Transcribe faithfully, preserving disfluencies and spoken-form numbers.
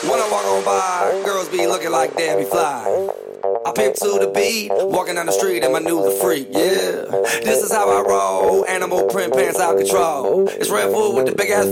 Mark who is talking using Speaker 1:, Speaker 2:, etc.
Speaker 1: When I walk on by, girls be looking like Debbie Fly. I pimp to the beat, walking down the street and my news a freak, yeah. This is how I roll, animal print pants out control. It's Red Food with the big ass